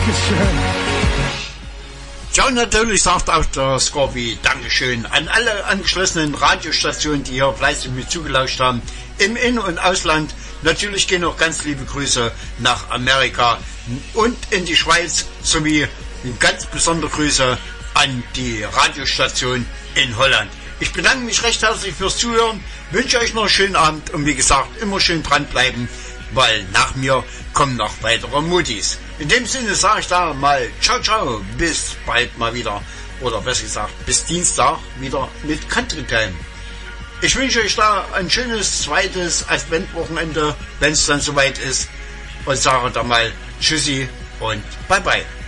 Dankeschön. Ja, und natürlich sagt auch der Scorby Dankeschön an alle angeschlossenen Radiostationen, die hier fleißig mit zugelauscht haben, im In- und Ausland. Natürlich gehen auch ganz liebe Grüße nach Amerika und in die Schweiz, sowie ganz besondere Grüße an die Radiostation in Holland. Ich bedanke mich recht herzlich fürs Zuhören, wünsche euch noch einen schönen Abend und wie gesagt, immer schön dranbleiben, weil nach mir kommen noch weitere Mutis. In dem Sinne sage ich da mal ciao, ciao, bis bald mal wieder, oder besser gesagt, bis Dienstag wieder mit Country Time. Ich wünsche euch da ein schönes zweites Adventwochenende, wenn es dann soweit ist, und sage da mal tschüssi und bye bye.